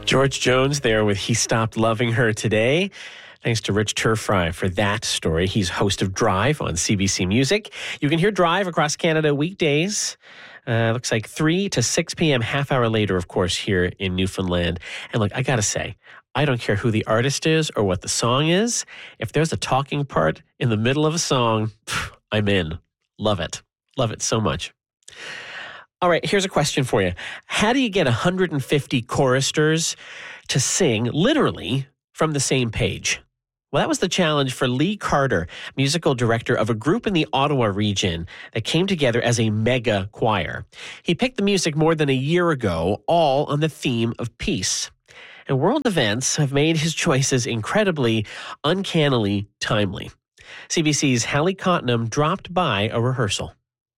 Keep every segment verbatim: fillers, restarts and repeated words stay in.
George Jones there with He Stopped Loving Her Today. Thanks to Rich Turfry for that story. He's host of Drive on C B C Music. You can hear Drive across Canada weekdays. Uh, looks like three to six p.m., half hour later, of course, here in Newfoundland. And look, I got to say, I don't care who the artist is or what the song is. If there's a talking part in the middle of a song, pff, I'm in. Love it. Love it so much. All right, here's a question for you. How do you get one hundred fifty choristers to sing literally from the same page? Well, that was the challenge for Lee Carter, musical director of a group in the Ottawa region that came together as a mega choir. He picked the music more than a year ago, all on the theme of peace. And world events have made his choices incredibly, uncannily timely. C B C's Hallie Cottenham dropped by a rehearsal.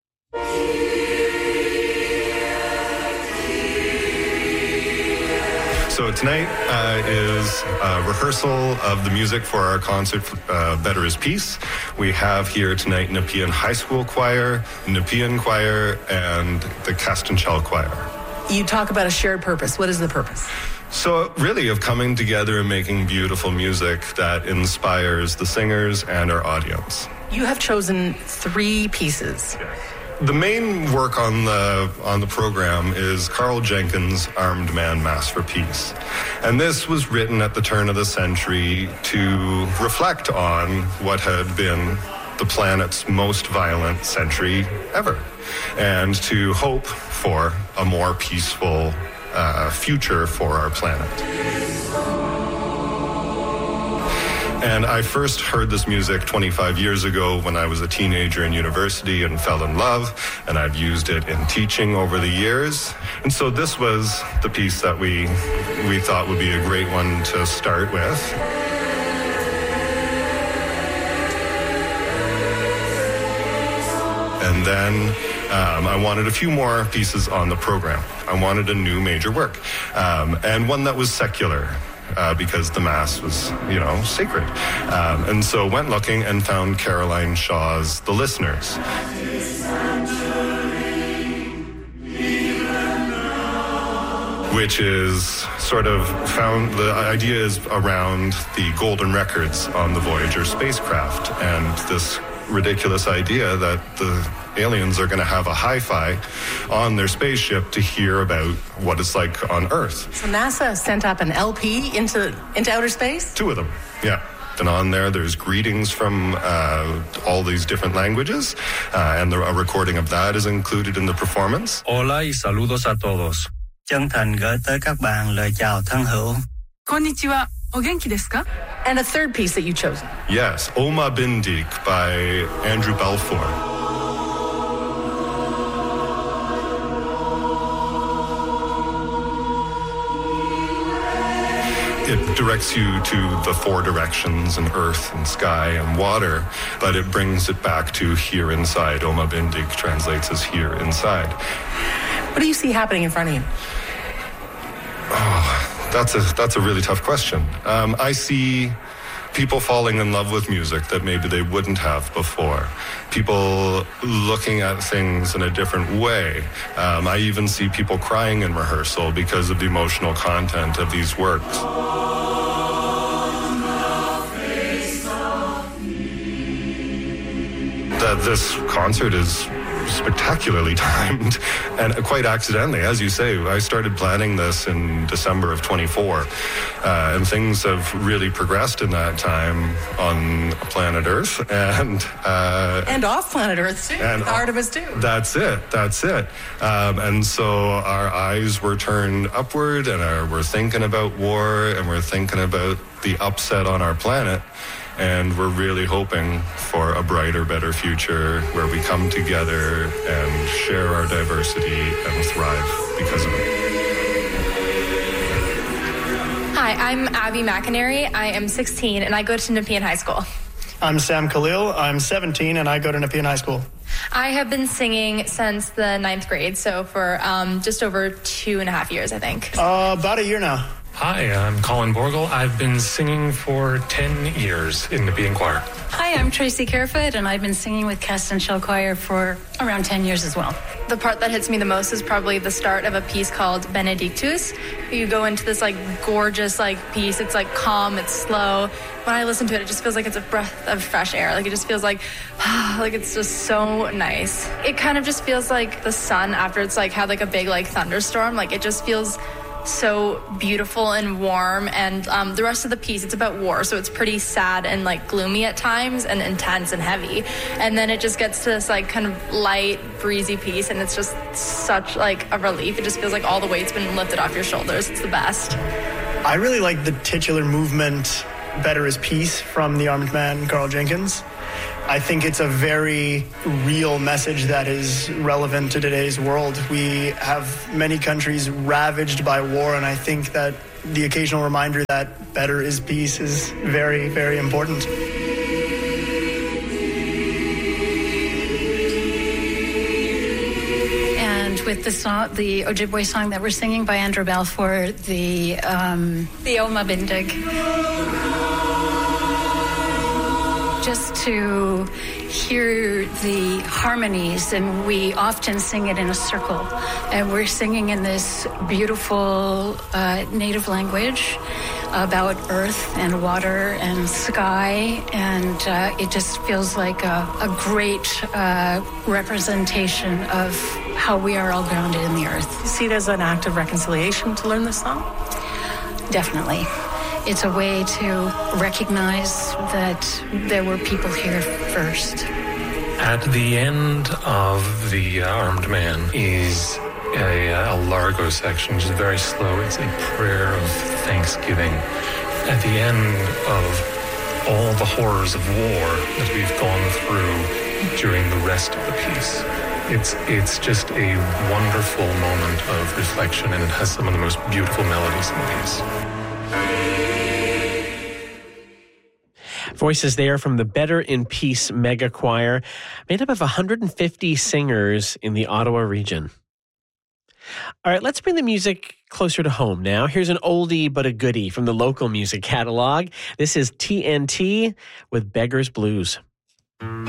So tonight uh, is a rehearsal of the music for our concert, uh, Better is Peace. We have here tonight Nepean High School Choir, Nepean Choir, and the Castanchel Choir. You talk about a shared purpose. What is the purpose? So really of coming together and making beautiful music that inspires the singers and our audience. You have chosen three pieces. Yes. The main work on the on the program is Carl Jenkins' Armed Man Mass for Peace. And this was written at the turn of the century to reflect on what had been the planet's most violent century ever, and to hope for a more peaceful uh, future for our planet. And I first heard this music twenty-five years ago when I was a teenager in university and fell in love, and I've used it in teaching over the years. And so this was the piece that we we thought would be a great one to start with. And then um, I wanted a few more pieces on the program. I wanted a new major work, um, and one that was secular. Uh, because the Mass was, you know, sacred. Um, and so went looking and found Caroline Shaw's The Listeners. Which is sort of found, the idea is around the golden records on the Voyager spacecraft, and this ridiculous idea that the aliens are going to have a hi-fi on their spaceship to hear about what it's like on Earth. So NASA sent up an L P into into outer space? Two of them, yeah. And on there, there's greetings from uh, all these different languages, uh, and the, a recording of that is included in the performance. Hola y saludos a todos. Chân thành gửi tới các bạn lời chào thân hữu. Konnichiwa. O genki desu ka? And a third piece that you chose. Yes, Oma Bindik by Andrew Balfour. It directs you to the four directions and earth and sky and water, but it brings it back to here inside. Oma Bindik translates as here inside. What do you see happening in front of you? Oh, that's a that's a really tough question. Um, I see people falling in love with music that maybe they wouldn't have before. People looking at things in a different way. Um, I even see people crying in rehearsal because of the emotional content of these works. That this concert is spectacularly timed, and quite accidentally, as you say. I started planning this in December of twenty-four, uh, and things have really progressed in that time on planet Earth and uh, and off planet Earth too, and Artemis too. That's it. That's it. Um, and so our eyes were turned upward, and our, we're thinking about war, and we're thinking about the upset on our planet. And we're really hoping for a brighter, better future where we come together and share our diversity and thrive because of it. Hi, I'm Abby McInerney. I am sixteen, and I go to Nepean High School. I'm Sam Khalil. I'm seventeen, and I go to Nepean High School. I have been singing since the ninth grade, so for um, just over two and a half years, I think. Uh, about a year now. Hi, I'm Colin Borgel. I've been singing for ten years in the Nepean Choir. Hi, I'm Tracy Carefoot, and I've been singing with Cast and Shell Choir for around ten years as well. The part that hits me the most is probably the start of a piece called Benedictus. You go into this like gorgeous like piece. It's like calm, it's slow. When I listen to it, it just feels like it's a breath of fresh air. Like it just feels like, like it's just so nice. It kind of just feels like the sun after it's like had like a big like thunderstorm. Like it just feels so beautiful and warm. And um, the rest of the piece, it's about war, so it's pretty sad and like gloomy at times and intense and heavy. And then it just gets to this like kind of light, breezy piece, and it's just such like a relief. It just feels like all the weight's been lifted off your shoulders. It's the best. I really like the titular movement, Better is Peace, from the Armed Man, Carl Jenkins. I think it's a very real message that is relevant to today's world. We have many countries ravaged by war, and I think that the occasional reminder that better is peace is very, very important. And with the song, the Ojibwe song that we're singing by Andrew Balfour, the um, the Oma Bindig. Just to hear the harmonies, and we often sing it in a circle, and we're singing in this beautiful uh, native language about earth and water and sky, and uh, it just feels like a, a great uh, representation of how we are all grounded in the earth. You see it as an act of reconciliation to learn this song? Definitely. It's a way to recognize that there were people here first. At the end of the Armed Man is a, a largo section, which is very slow. It's a prayer of thanksgiving. At the end of all the horrors of war that we've gone through during the rest of the piece, it's it's just a wonderful moment of reflection, and it has some of the most beautiful melodies in the piece. Voices there from the Better in Peace Mega Choir, made up of one hundred fifty singers in the Ottawa region. All right, let's bring the music closer to home now. Here's an oldie but a goodie from the local music catalog. This is T N T with Beggar's Blues.